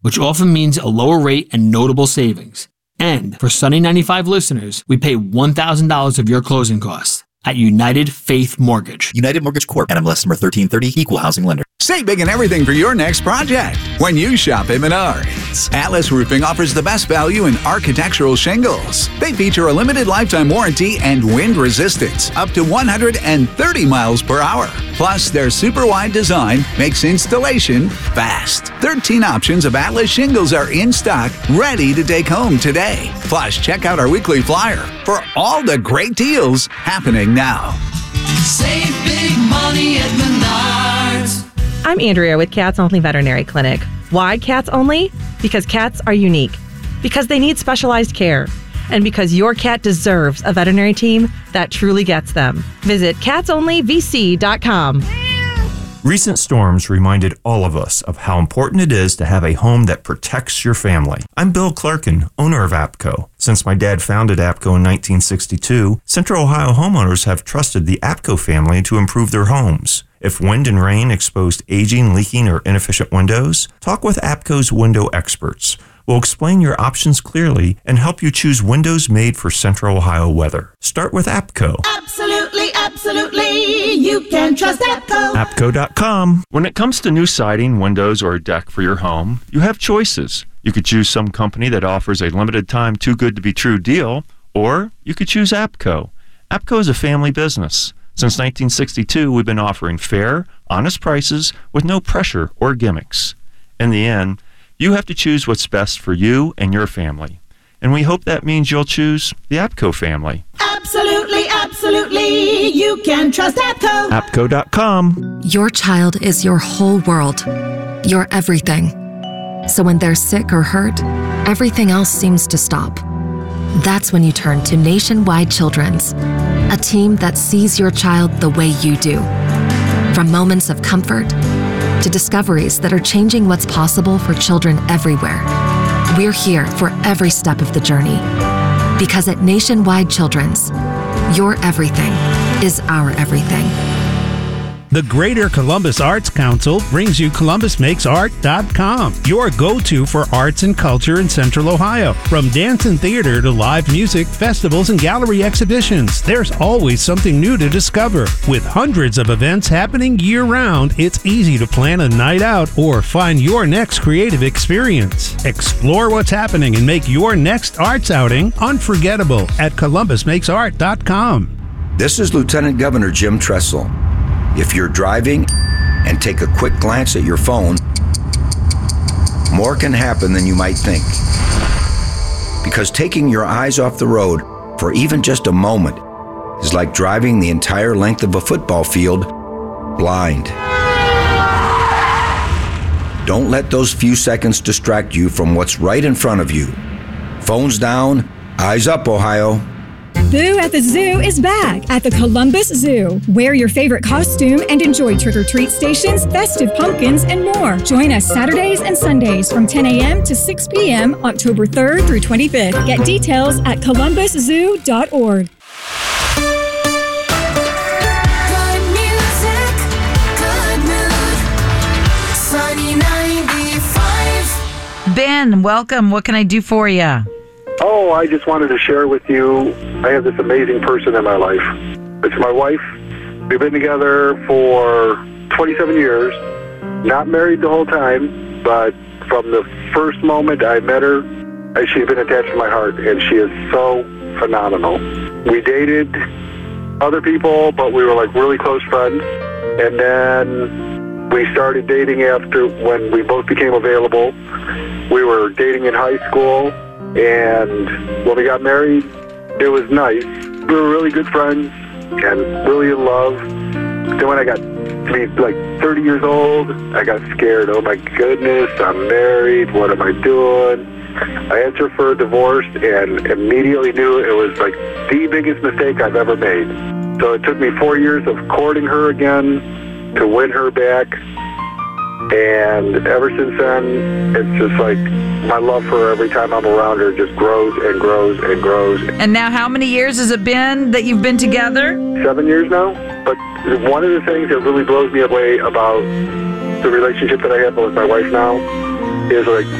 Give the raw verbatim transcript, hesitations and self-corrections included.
which often means a lower rate and notable savings. And for Sunny ninety-five listeners, we pay one thousand dollars of your closing costs at United Faith Mortgage. United Mortgage Corp. N M L S number thirteen thirty, Equal Housing Lender. Save big and everything for your next project when you shop at Menards. Atlas Roofing offers the best value in architectural shingles. They feature a limited lifetime warranty and wind resistance up to one hundred thirty miles per hour. Plus, their super wide design makes installation fast. thirteen options of Atlas shingles are in stock, ready to take home today. Plus, check out our weekly flyer for all the great deals happening now. Save big money at Menards. I'm Andrea with Cats Only Veterinary Clinic. Why Cats Only? Because cats are unique. Because they need specialized care. And because your cat deserves a veterinary team that truly gets them. Visit cats only v c dot com. Recent storms reminded all of us of how important it is to have a home that protects your family. I'm Bill Clarkin, owner of APCO. Since my dad founded APCO in nineteen sixty-two, Central Ohio homeowners have trusted the APCO family to improve their homes. If wind and rain exposed aging, leaking, or inefficient windows, talk with APCO's window experts. We'll explain your options clearly and help you choose windows made for Central Ohio weather. Start with APCO. Absolutely, absolutely. You can trust APCO. APCO dot com. When it comes to new siding, windows, or a deck for your home, you have choices. You could choose some company that offers a limited time too good to be true deal, or you could choose APCO. APCO is a family business. Since nineteen sixty-two, we've been offering fair, honest prices with no pressure or gimmicks. In the end, you have to choose what's best for you and your family. And we hope that means you'll choose the APCO family. Absolutely, absolutely. You can trust APCO. APCO dot com. Your child is your whole world, your everything. So when they're sick or hurt, everything else seems to stop. That's when you turn to Nationwide Children's, a team that sees your child the way you do. From moments of comfort to discoveries that are changing what's possible for children everywhere. We're here for every step of the journey. Because at Nationwide Children's, your everything is our everything. The Greater Columbus Arts Council brings you Columbus Makes Art dot com, your go-to for arts and culture in Central Ohio. From dance and theater to live music, festivals, and gallery exhibitions, there's always something new to discover. With hundreds of events happening year-round, it's easy to plan a night out or find your next creative experience. Explore what's happening and make your next arts outing unforgettable at Columbus Makes Art dot com. This is Lieutenant Governor Jim Tressel. If you're driving and take a quick glance at your phone, more can happen than you might think. Because taking your eyes off the road for even just a moment is like driving the entire length of a football field blind. Don't let those few seconds distract you from what's right in front of you. Phones down, eyes up, Ohio. Boo at the Zoo is back at the Columbus Zoo. Wear your favorite costume and enjoy trick-or-treat stations, festive pumpkins, and more. Join us Saturdays and Sundays from ten a.m. to six p.m. October third through twenty-fifth. Get details at columbus zoo dot org. Good music, good mood. Sunny ninety-five. Ben, welcome. What can I do for you? Oh, I just wanted to share with you, I have this amazing person in my life. It's my wife. We've been together for twenty-seven years, not married the whole time, but from the first moment I met her, she's been attached to my heart, and she is so phenomenal. We dated other people, but we were like really close friends, and then we started dating after when we both became available. We were dating in high school. And when we got married, it was nice. We were really good friends and really in love. Then when I got to be like thirty years old, I got scared. Oh my goodness, I'm married. What am I doing? I asked her for a divorce and immediately knew it was like the biggest mistake I've ever made. So it took me four years of courting her again to win her back. And ever since then, it's just like my love for her every time I'm around her just grows and grows and grows. And now how many years has it been that you've been together? Seven years now. But one of the things that really blows me away about the relationship that I have with my wife now is like